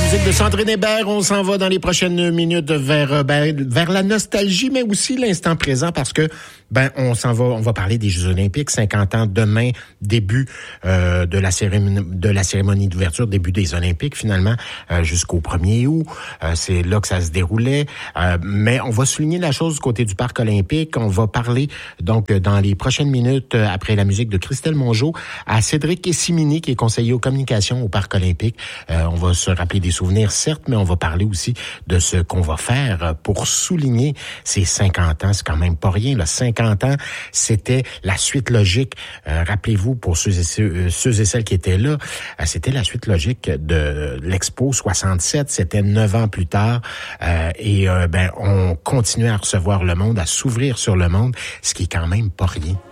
musique de Sandrine Hébert, on s'en va dans les prochaines minutes vers la nostalgie, mais aussi l'instant présent, parce que on va parler des Jeux Olympiques, 50 ans demain, début de la cérémonie d'ouverture, début des Olympiques finalement, jusqu'au 1er août. C'est là que ça se déroulait. Mais on va souligner la chose du côté du Parc olympique. On va parler donc dans les prochaines minutes, après la musique de Christelle Mongeau, à Cédric Essimini, qui est conseiller aux communications au Parc olympique. On va se rappeler des souvenirs, certes, mais on va parler aussi de ce qu'on va faire pour souligner ces 50 ans. C'est quand même pas rien, là. 50 ans, c'était la suite logique. Rappelez-vous, pour ceux et celles qui étaient là, c'était la suite logique de l'Expo 67. C'était 9 ans plus tard. On continuait à recevoir le monde, à s'ouvrir sur le monde, ce qui est quand même pas rien.